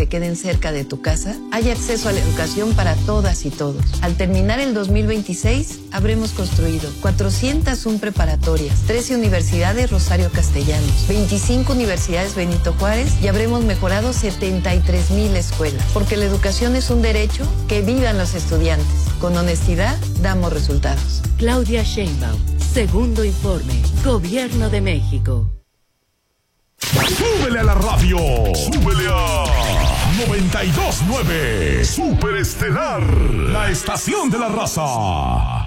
que queden cerca de tu casa, hay acceso a la educación para todas y todos. Al terminar el 2026, habremos construido 401 preparatorias, 13 universidades Rosario Castellanos, 25 universidades Benito Juárez y habremos mejorado 73,000 escuelas. Porque la educación es un derecho, que vivan los estudiantes. Con honestidad, damos resultados. Claudia Sheinbaum, segundo informe, Gobierno de México. ¡Súbele a la radio! ¡Súbele a 92.9! Super Estelar, la estación de la raza.